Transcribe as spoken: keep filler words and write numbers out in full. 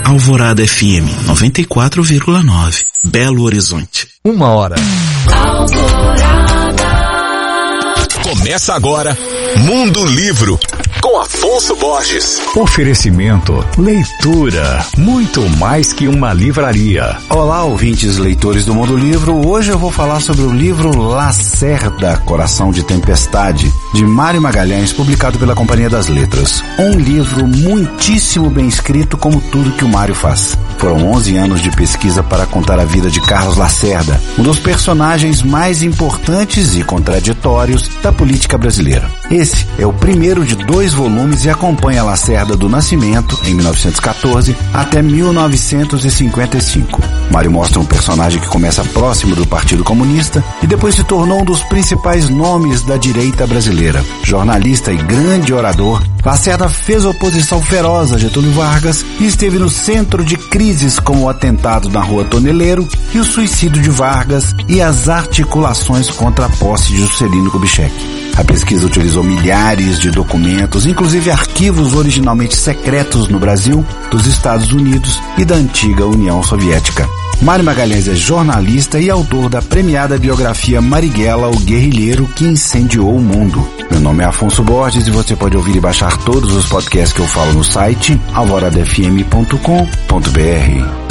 Alvorada F M noventa e quatro vírgula nove, Belo Horizonte. Uma hora. Alvorada. Começa agora Mundo Livro com Afonso Borges. Oferecimento, leitura, muito mais que uma livraria. Olá, ouvintes leitores do Mundo Livro. Hoje eu vou falar sobre o livro Lacerda, Coração de Tempestade, de Mário Magalhães, publicado pela Companhia das Letras. Um livro muitíssimo bem escrito, como tudo que o Mário faz. Foram onze anos de pesquisa para contar a vida de Carlos Lacerda, um dos personagens mais importantes e contraditórios da política brasileira. Esse é o primeiro de dois volumes e acompanha Lacerda do nascimento, em mil novecentos e quatorze, até mil novecentos e cinquenta e cinco. Mário mostra um personagem que começa próximo do Partido Comunista e depois se tornou um dos principais nomes da direita brasileira. Jornalista e grande orador, Lacerda fez oposição feroz a Getúlio Vargas e esteve no centro de crises como o atentado na Rua Toneleiro e o suicídio de Vargas e as articulações contra a posse de Juscelino Kubitschek. A pesquisa utilizou milhares de documentos, inclusive arquivos originalmente secretos no Brasil, dos Estados Unidos e da antiga União Soviética. Mário Magalhães é jornalista e autor da premiada biografia Marighella, o guerrilheiro que incendiou o mundo. Meu nome é Afonso Borges e você pode ouvir e baixar todos os podcasts que eu falo no site alvorada f m ponto com ponto b r.